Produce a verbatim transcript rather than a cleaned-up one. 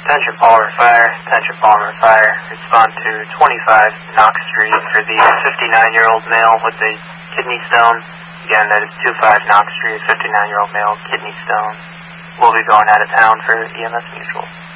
Attention Palmer Fire, attention Palmer Fire. Respond to twenty-five Knox Street for the fifty-nine-year-old male with a kidney stone. Again, that is twenty-five Knox Street, fifty-nine-year-old male, kidney stone. We'll be going out of town for E M S Mutual.